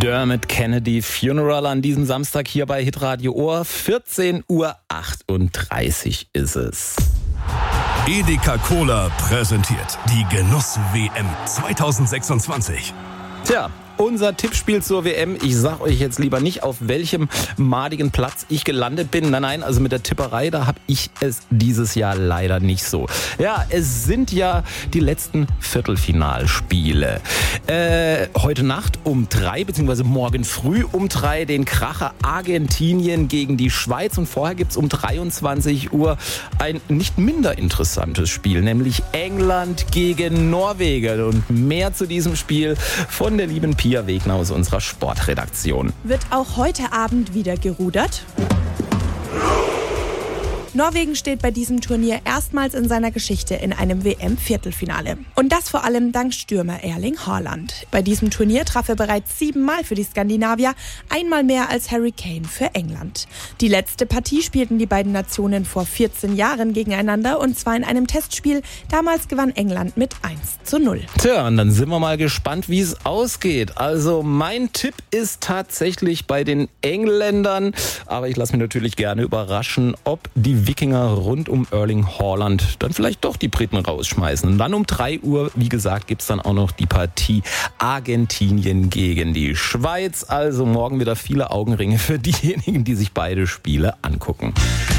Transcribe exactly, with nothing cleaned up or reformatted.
Dermot Kennedy Funeral an diesem Samstag hier bei Hitradio Ohr. vierzehn Uhr achtunddreißig ist es. Edeka Cola präsentiert die Genuss-W M zwanzig sechsundzwanzig. Tja, unser Tippspiel zur W M. Ich sag euch jetzt lieber nicht, auf welchem madigen Platz ich gelandet bin. Nein, nein, also mit der Tipperei, da habe ich es dieses Jahr leider nicht so. Ja, es sind ja die letzten Viertelfinalspiele. Äh, heute Nacht um drei, beziehungsweise morgen früh um drei, den Kracher Argentinien gegen die Schweiz. Und vorher gibt's um dreiundzwanzig Uhr ein nicht minder interessantes Spiel, nämlich England gegen Norwegen. Und mehr zu diesem Spiel von der lieben Pia Wegner aus unserer Sportredaktion. Wird auch heute Abend wieder gerudert? Norwegen steht bei diesem Turnier erstmals in seiner Geschichte in einem W M-Viertelfinale. Und das vor allem dank Stürmer Erling Haaland. Bei diesem Turnier traf er bereits siebenmal für die Skandinavier, einmal mehr als Harry Kane für England. Die letzte Partie spielten die beiden Nationen vor vierzehn Jahren gegeneinander, und zwar in einem Testspiel. Damals gewann England mit eins zu null. Tja, und dann sind wir mal gespannt, wie es ausgeht. Also mein Tipp ist tatsächlich bei den Engländern, aber ich lasse mich natürlich gerne überraschen, ob die Wikinger rund um Erling Haaland dann vielleicht doch die Briten rausschmeißen. Und dann um drei Uhr, wie gesagt, gibt's dann auch noch die Partie Argentinien gegen die Schweiz. Also morgen wieder viele Augenringe für diejenigen, die sich beide Spiele angucken.